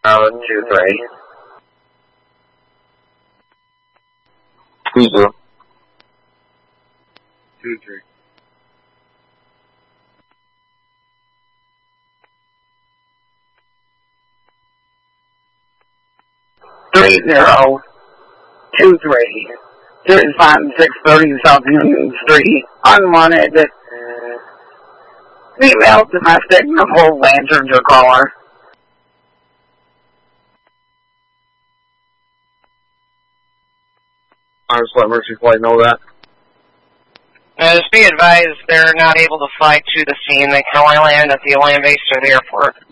2-3. Who's the 2-3. Three 0 2 3 35 630 South Union Street. Unwanted. Female domestic Nicole Lantern to caller. I'll just let Mercy Flight know that. Just be advised they're not able to fly to the scene. They can only land at the land base or the airport.